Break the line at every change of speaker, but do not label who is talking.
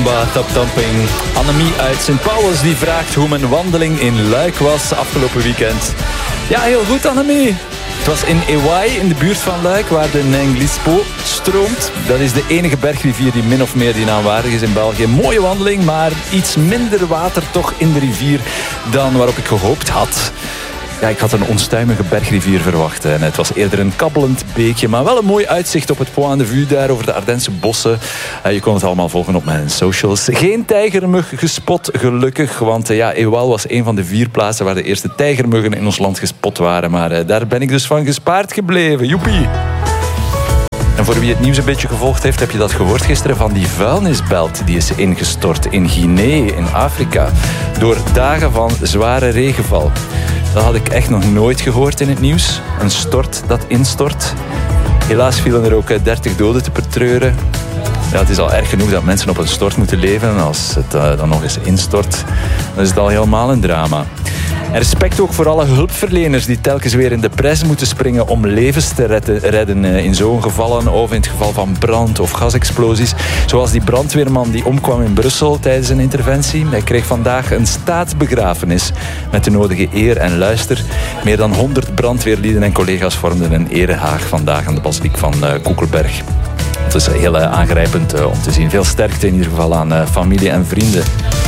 Samba, Taptamping. Annemie uit Sint Paulus die vraagt hoe mijn wandeling in Luik was afgelopen weekend. Ja, heel goed Annemie. Het was in Ewai, in de buurt van Luik, waar de Nenglispo stroomt. Dat is de enige bergrivier die min of meer die naamwaardig is in België. Mooie wandeling, maar iets minder water toch in de rivier dan waarop ik gehoopt had. Ja, ik had een onstuimige bergrivier verwacht. En het was eerder een kabbelend beekje, maar wel een mooi uitzicht op het Point de Vue daar over de Ardense bossen. Je kon het allemaal volgen op mijn socials. Geen tijgermug gespot, gelukkig. Want Ewal was een van de 4 plaatsen waar de eerste tijgermuggen in ons land gespot waren. Maar daar ben ik dus van gespaard gebleven. Joepie! En voor wie het nieuws een beetje gevolgd heeft, heb je dat gehoord gisteren van die vuilnisbelt die is ingestort in Guinea, in Afrika. Door dagen van zware regenval. Dat had ik echt nog nooit gehoord in het nieuws. Een stort dat instort. Helaas vielen er ook 30 doden te betreuren. Ja, het is al erg genoeg dat mensen op een stort moeten leven. En als het dan nog eens instort, dan is het al helemaal een drama. En respect ook voor alle hulpverleners die telkens weer in de pres moeten springen om levens te redden in zo'n gevallen of in het geval van brand of gasexplosies. Zoals die brandweerman die omkwam in Brussel tijdens een interventie. Hij kreeg vandaag een staatsbegrafenis met de nodige eer en luister. Meer dan 100 brandweerlieden en collega's vormden een erehaag vandaag aan de basiliek van Koekelberg. Het is heel aangrijpend om te zien. Veel sterkte in ieder geval aan familie en vrienden.